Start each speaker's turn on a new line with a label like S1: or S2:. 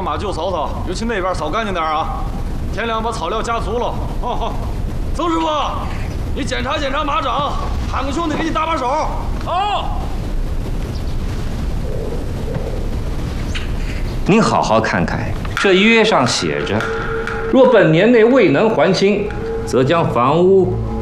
S1: 马厩扫扫，尤其那边扫干净点啊！天亮把草料加足了。好，曾师傅，你检查检查马掌，喊个兄弟给你搭把手。好。
S2: 您好好看看，这约上写着，若本年内未能还清，则将房屋